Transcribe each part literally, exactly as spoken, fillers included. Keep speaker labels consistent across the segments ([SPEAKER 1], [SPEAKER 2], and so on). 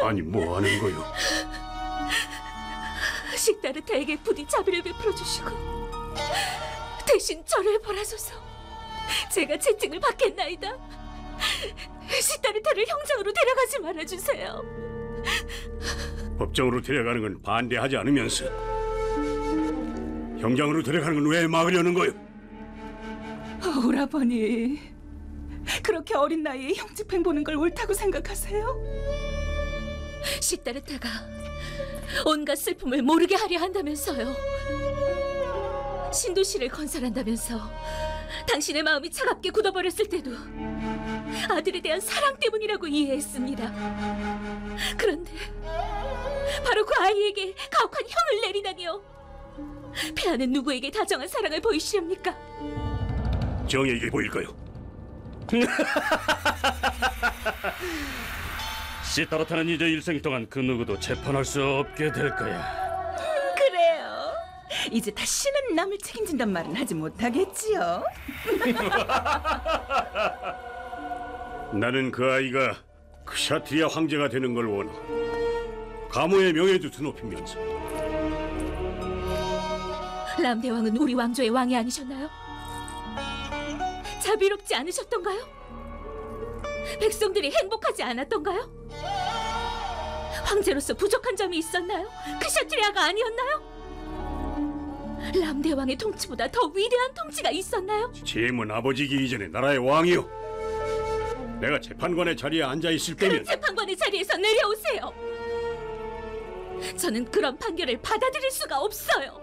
[SPEAKER 1] 아니, 뭐 하는 거요?
[SPEAKER 2] 식다르타에게 부디 자비를 베풀어 주시고 대신 저를 벌하소서. 제가 채찍을 받겠나이다. 식다르타를 형장으로 데려가지 말아주세요.
[SPEAKER 1] 법정으로 데려가는 건 반대하지 않으면서 형장으로 데려가는 건 왜 막으려는 거요?
[SPEAKER 3] 오라버니, 그렇게 어린 나이에 형집행 보는 걸 옳다고 생각하세요?
[SPEAKER 2] 식다르타가 온갖 슬픔을 모르게 하려 한다면서요. 신도시를 건설한다면서 당신의 마음이 차갑게 굳어버렸을 때도 아들에 대한 사랑 때문이라고 이해했습니다. 그런데 바로 그 아이에게 가혹한 형을 내리다니요. 폐하는 누구에게 다정한 사랑을 보이시렵니까?
[SPEAKER 1] 정에게 보일까요?
[SPEAKER 4] 시타르타는 이제 일생 동안 그 누구도 재판할 수 없게 될 거야.
[SPEAKER 3] 그래요. 이제 다시는 남을 책임진단 말은 하지 못하겠지요.
[SPEAKER 1] 나는 그 아이가 크샤트리아 황제가 되는 걸 원하고 가모의 명예도 드높이면서.
[SPEAKER 2] 람대왕은 우리 왕조의 왕이 아니셨나요? 자비롭지 않으셨던가요? 백성들이 행복하지 않았던가요? 황제로서 부족한 점이 있었나요? 크샤트리아가 아니었나요? 람대왕의 통치보다 더 위대한 통치가 있었나요?
[SPEAKER 1] 제임은 아버지기 이전에 나라의 왕이요. 내가 재판관의 자리에 앉아있을 때면
[SPEAKER 2] 재판관의 자리에서 내려오세요. 저는 그런 판결을 받아들일 수가 없어요.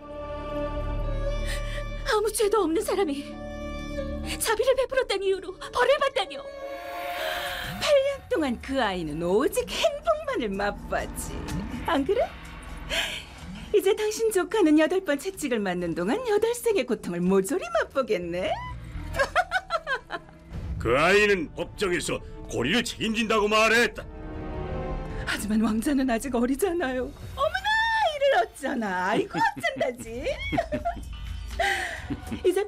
[SPEAKER 2] 아무 죄도 없는 사람이 자비를 베풀었다는 이유로 벌을 받다니요.
[SPEAKER 3] 팔 년 동안 그 아이는 오직 행복만을 맛봤지. 안 그래? 이제 당신 조카는 여덟 번 채찍을 맞는 동안 여덟 생의 고통을 모조리 맛보겠네.
[SPEAKER 1] 그 아이는 법정에서 고리를 책임진다고 말했다.
[SPEAKER 3] 하지만 왕자는 아직 어리잖아요. 어머나, 아이를 어쩌나. 아이고 어쩐다지. 이제